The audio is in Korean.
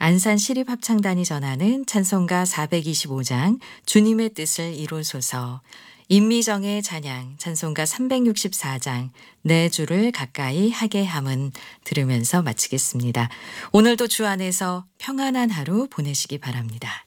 안산시립합창단이 전하는 찬송가 425장 주님의 뜻을 이루소서, 임미정의 찬양 찬송가 364장 내 주를 가까이 하게 함은 들으면서 마치겠습니다. 오늘도 주 안에서 평안한 하루 보내시기 바랍니다.